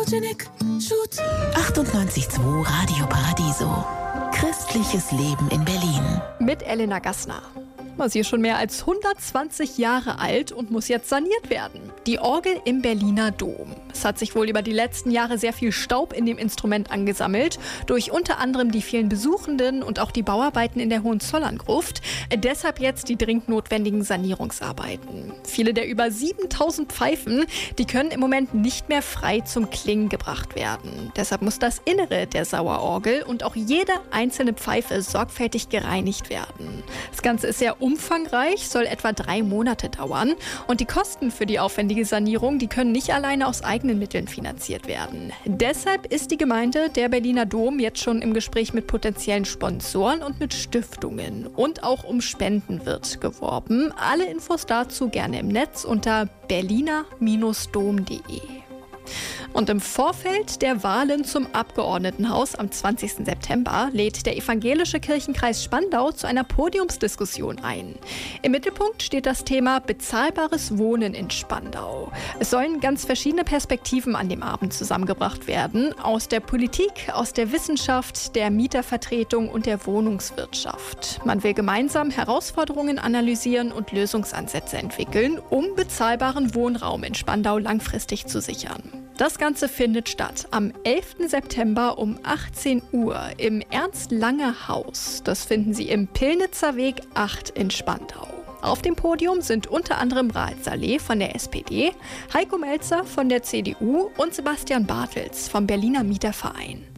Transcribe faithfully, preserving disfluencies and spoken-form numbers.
Photogenic Shoot. achtundneunzig Komma zwei Radio Paradiso. Christliches Leben in Berlin. Mit Elena Gassner. Sie ist schon mehr als hundertzwanzig Jahre alt und muss jetzt saniert werden. Die Orgel im Berliner Dom. Es hat sich wohl über die letzten Jahre sehr viel Staub in dem Instrument angesammelt, durch unter anderem die vielen Besuchenden und auch die Bauarbeiten in der Hohenzollern-Gruft. Deshalb jetzt die dringend notwendigen Sanierungsarbeiten. Viele der über siebentausend Pfeifen, die können im Moment nicht mehr frei zum Klingen gebracht werden. Deshalb muss das Innere der Sauerorgel und auch jede einzelne Pfeife sorgfältig gereinigt werden. Das Ganze ist sehr umfangreich, soll etwa drei Monate dauern. Und die Kosten für die aufwendige Sanierung, die können nicht alleine aus eigenen Mitteln finanziert werden. Deshalb ist die Gemeinde, der Berliner Dom, jetzt schon im Gespräch mit potenziellen Sponsoren und mit Stiftungen. Und auch um Spenden wird geworben. Alle Infos dazu gerne im Netz unter berliner Bindestrich dom punkt de. Und im Vorfeld der Wahlen zum Abgeordnetenhaus am zwanzigsten September lädt der Evangelische Kirchenkreis Spandau zu einer Podiumsdiskussion ein. Im Mittelpunkt steht das Thema bezahlbares Wohnen in Spandau. Es sollen ganz verschiedene Perspektiven an dem Abend zusammengebracht werden. Aus der Politik, aus der Wissenschaft, der Mietervertretung und der Wohnungswirtschaft. Man will gemeinsam Herausforderungen analysieren und Lösungsansätze entwickeln, um bezahlbaren Wohnraum in Spandau langfristig zu sichern. Das Ganze findet statt am elften September um achtzehn Uhr im Ernst-Lange-Haus. Das finden Sie im Pillnitzer Weg acht in Spandau. Auf dem Podium sind unter anderem Raed Saleh von der S P D, Heiko Melzer von der C D U und Sebastian Bartels vom Berliner Mieterverein.